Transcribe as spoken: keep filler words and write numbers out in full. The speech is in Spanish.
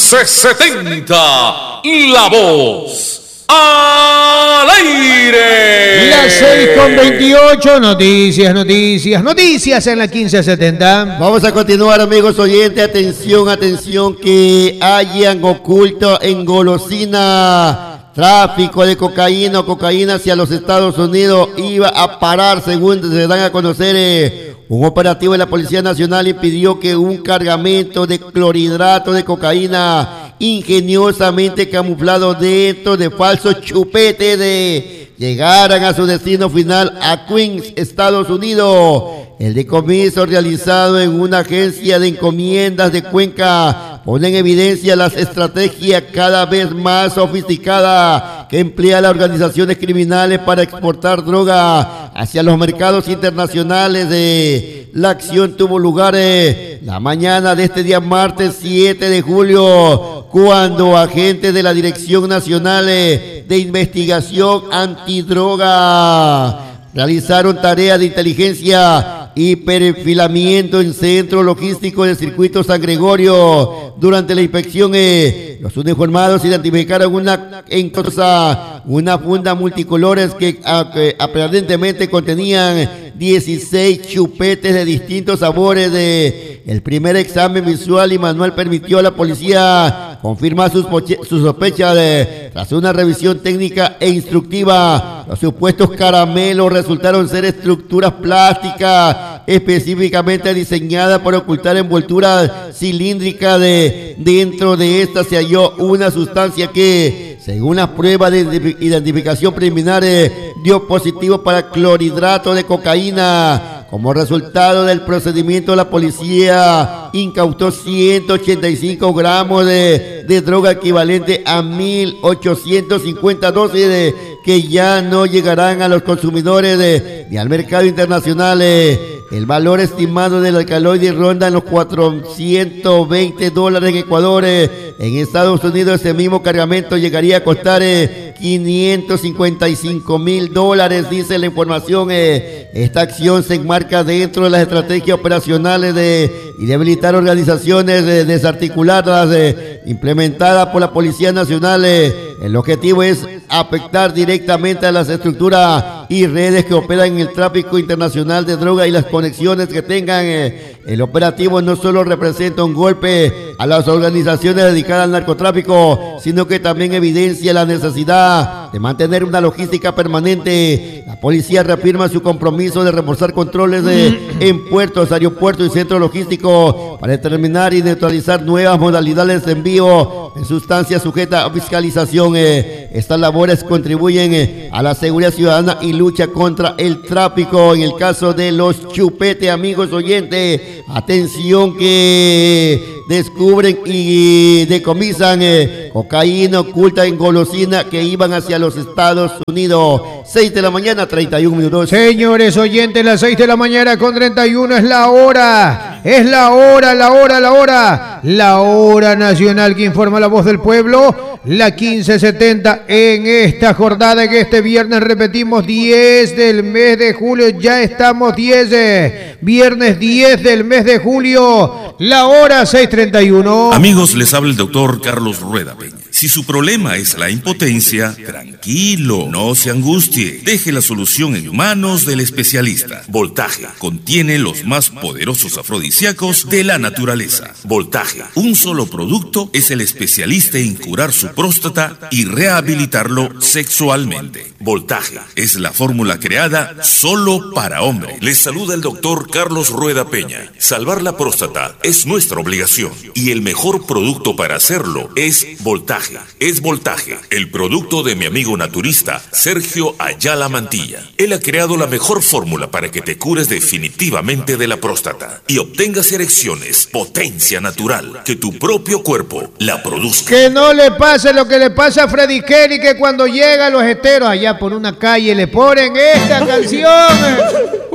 quince setenta, La Voz al aire. Las seis con veintiocho, noticias, noticias, noticias en la quince setenta. Vamos a continuar, amigos oyentes. Atención, atención, que hayan oculto en golosina tráfico de cocaína o cocaína hacia los Estados Unidos. Iba a parar, según se dan a conocer. Eh, un operativo de la Policía Nacional impidió que un cargamento de clorhidrato de cocaína ingeniosamente camuflado dentro de falsos chupetes de llegaran a su destino final a Queens, Estados Unidos. El decomiso realizado en una agencia de encomiendas de Cuenca pone en evidencia las estrategias cada vez más sofisticadas que emplea las organizaciones criminales para exportar droga hacia los mercados internacionales. De la acción tuvo lugar eh, la mañana de este día martes siete de julio, cuando agentes de la Dirección Nacional eh, de Investigación Antidroga realizaron tareas de inteligencia y perfilamiento en centro logístico del circuito San Gregorio. Durante la inspección, eh, los uniformados identificaron una en cosa, una funda multicolores que, a, que aparentemente contenían dieciséis chupetes de distintos sabores. De el primer examen visual y manual permitió a la policía confirmar sus, sus sospechas de, tras una revisión técnica e instructiva. Los supuestos caramelos resultaron ser estructuras plásticas específicamente diseñadas para ocultar envolturas cilíndricas. De dentro de esta se halló una sustancia que, según las pruebas de identificación preliminares, dio positivo para clorhidrato de cocaína. Como resultado del procedimiento, la policía incautó ciento ochenta y cinco gramos de, de droga equivalente a mil ochocientos cincuenta dosis de, que ya no llegarán a los consumidores de, ni al mercado internacional. El valor estimado del alcaloide ronda en los cuatrocientos veinte dólares en Ecuador. En Estados Unidos ese mismo cargamento llegaría a costar eh, quinientos cincuenta y cinco mil dólares, dice la información. Eh, esta acción se enmarca dentro de las estrategias operacionales de, y de habilitar organizaciones eh, desarticuladas eh, implementadas por la Policía Nacional. Eh, el objetivo es afectar directamente a las estructuras y redes que operan en el tráfico internacional de droga y las conexiones que tengan. Eh, el operativo no solo representa un golpe a las organizaciones dedicadas al narcotráfico, sino que también evidencia la necesidad de mantener una logística permanente. La policía reafirma su compromiso de reforzar controles de, en puertos, aeropuertos y centros logísticos para determinar y neutralizar nuevas modalidades de envío de sustancias sujetas a fiscalización. Eh, estas labores contribuyen eh, a la seguridad ciudadana y lucha contra el tráfico. En el caso de los chupetes, amigos oyentes, atención que descubren y decomisan eh, cocaína oculta en golosina que iban hacia los Estados Unidos. seis de la mañana, treinta y un minutos. Señores oyentes, las seis de la mañana con treinta y uno es la hora. Es la hora, la hora, la hora. La hora nacional que informa la voz del pueblo. La quince setenta en esta jornada, en este viernes, repetimos, diez del mes de julio. Ya estamos diez, eh, viernes diez del mes de julio. La hora seis treinta y uno. Amigos, les habla el doctor Carlos Rueda Peña. Si su problema es la impotencia, tranquilo, no se angustie. Deje la solución en manos del especialista. Voltaje contiene los más poderosos afrodisíacos de la naturaleza. Voltaje, un solo producto, es el especialista en curar su próstata y rehabilitarlo sexualmente. Voltaje es la fórmula creada solo para hombres. Les saluda el doctor Carlos Rueda Peña. Salvar la próstata es nuestra obligación y el mejor producto para hacerlo es Voltaje. Es Voltaje, el producto de mi amigo naturista Sergio Ayala Mantilla. Él ha creado la mejor fórmula para que te cures definitivamente de la próstata y obtengas erecciones, potencia natural, que tu propio cuerpo la produzca. Que no le pase lo que le pasa a Freddy Kenny, que cuando llega a los esteros allá por una calle le ponen esta canción.